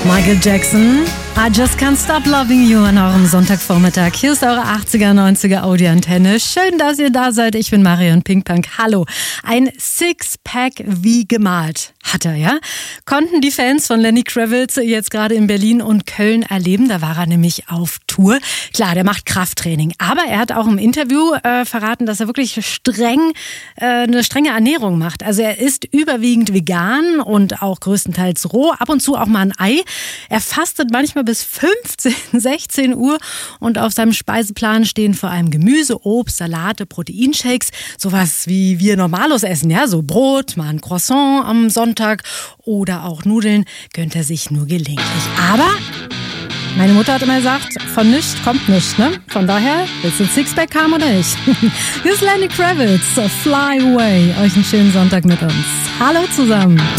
Michael Jackson, I Just Can't Stop Loving You an eurem Sonntagvormittag. Hier ist eure 80er, 90er Audioantenne. Schön, dass ihr da seid. Ich bin Marion Pinkpunk. Hallo. Ein Sixpack wie gemalt hat er, ja? Konnten die Fans von Lenny Kravitz jetzt gerade in Berlin und Köln erleben. Da war er nämlich auf Tour. Klar, der macht Krafttraining. Aber er hat auch im Interview verraten, dass er wirklich eine strenge Ernährung macht. Also er isst überwiegend vegan und auch größtenteils roh. Ab und zu auch mal ein Ei. Er fastet manchmal bis 15, 16 Uhr und auf seinem Speiseplan stehen vor allem Gemüse, Obst, Salate, Proteinshakes, sowas wie wir Normalos essen, ja, so Brot, mal ein Croissant am Sonntag oder auch Nudeln gönnt er sich nur gelegentlich. Aber meine Mutter hat immer gesagt, von nichts kommt nichts, ne? Von daher, willst du ein Sixpack haben oder nicht? Hier ist Lenny Kravitz, Fly Away. Euch einen schönen Sonntag mit uns. Hallo zusammen.